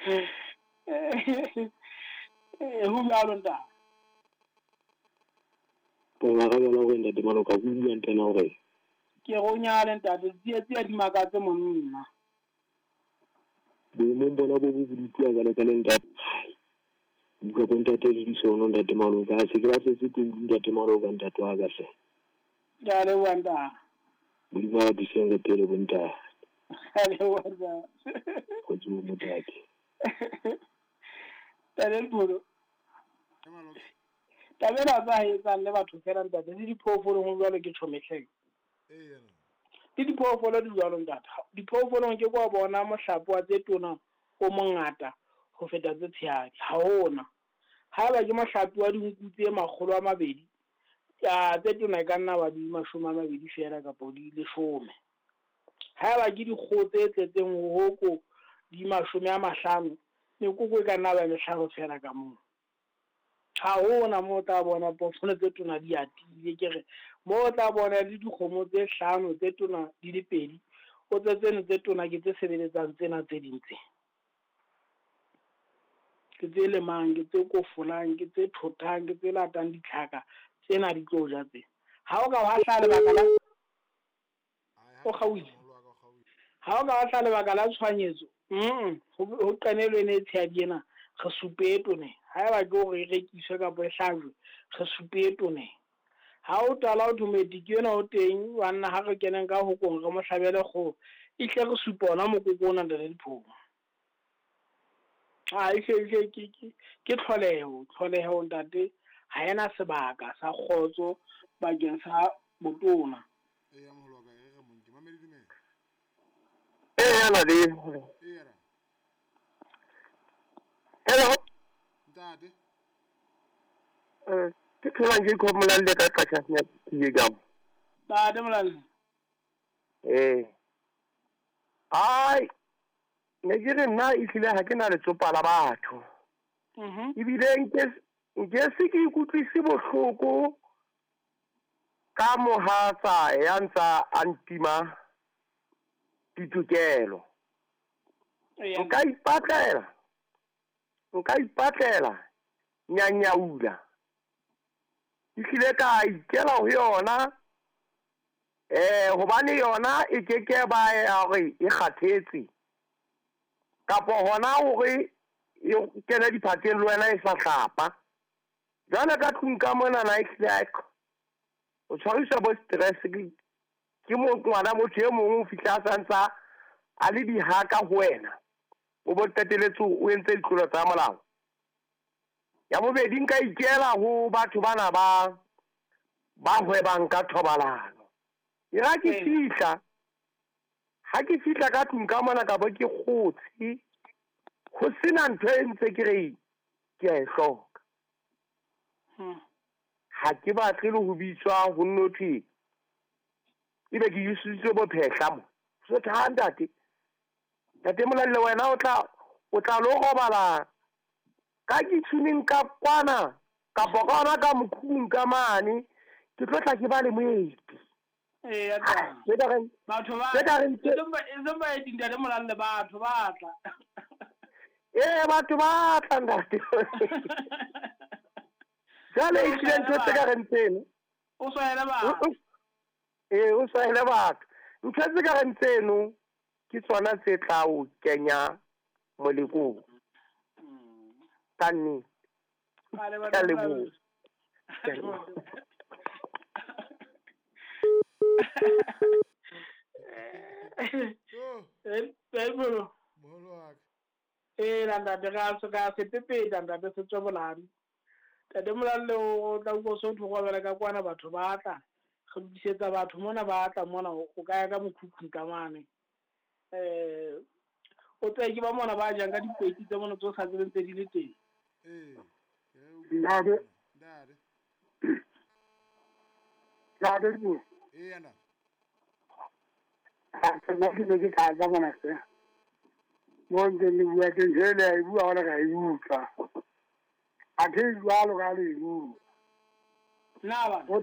Ho jalo nta Bona ga bona go ntate Maloka go bua ntena gore ke go nyale nta tsia di makatse monna bo mo bona bo butlwa ka le ntate go go ntate di sono ntate Maloka se ke ba se go ntate Maloka ntate wa ga se ya le wanda di ba di senga tele bonta ale wanda go tsho mo tate tale bolo tabela ba etsa le batho fela ntate di diphoofolo go jwalo ke tšhometleng di diphoofolo di jwalo ntate diphoofolo ke kwa bona mohlapo wa tse tona o mongata go feta tse tshehadi ha ona ha ba ke mohlapo wa dinku tse 200 ya tse tona ka nna ba di 20 fela ka podi le 10 ha ba ke dikgo tse tletseng hoko di 50 ne kukwe ka nna ba mehlago fela ka mo ha ona mo tla bona phoofolo tse tona di atile ke re mo tla bona le dikgomo tse 5 tse tona di le 2 o tse tona ke tse sebeletsang tsena tse dintse ke tse le mang ke tse kofolang ke tse thotang ke tse latang ditlhaka tsena di tlo ja tse ha o ka wa hla le bakala o khawile ha o ka wa hla le bakala tshwanyetso ho qanelwe ne tshediena re supeto ne ha ba go re rekiswe ka bohlajwe re supeto ne ha o tala o dumedi ke yona o teng wa nna ha re keneng ka ho kong re mo hlabele go ihle re supona mo kokona le diphomo ke tlholeho ntate ha ena sebaka sa khotso bakeng sa botona yana le hello ntate ke thola ke go molalle ka ka tsanya ke gam ntate molalle ai ne ke re nna e tlile ha ke na le tsopala batho ibile nke se ke ikutlwise bohloko ka mohatsa ya ntsa antima ditokelo nka ipatlela nyanyaula ihlile ka ikela ho yona hobane yona e keke ba ya re e kgathetse kapo hona hore e kena diphateng le wena e sa hlapa jana ka tlung ka mona na like o tshwarisa bo stress ke mo ngwana motho e mong o fihla santsa a le di haka ho wena o bo tateletse o entse ditlolo tsa molao ya bobedi nka ikela ho batho bana ba hwebang ka thobalano ha ke fihla ka tlung ka mona ka bo ke kgotsi ho sena ntho e ntse ke re ke a e hloka ha ke batle le ho bitswa ho nnothi ibe ke yusitse bo phehla mo so thandate tate molalle wena o tla lo robala ka dithuning ka kwana ka bogona ka mokhung ka mane ke tlotla ke ba le moeti batho ba tla ndate jale e tlile ntho tse ka rentseno o swela batho o swela batho ntho tse ka rentseno ke tsona tse tla o kenya molekong ka nnete ka lebo landa ga se pepe landa se tsobolane tate molalle o tla go so go bela ka kwana batho ba tla go disetsa batho mona ba tla mona o ka ya ka mokhukhu ka mane o tsaya ke ba mona ba jang ka dipeti tsa mona tso sa tse di le teng Lade ni. Ana. Ke ke ka ja mona se. Mo ntse bua ke hele e bua ona ga e utlwa. A ke jwalo ga le bua. Na ba